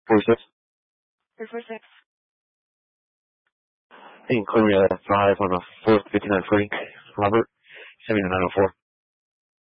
46. 346. Hey, clear me at 5 on a 459 Frank. Robert, 7904.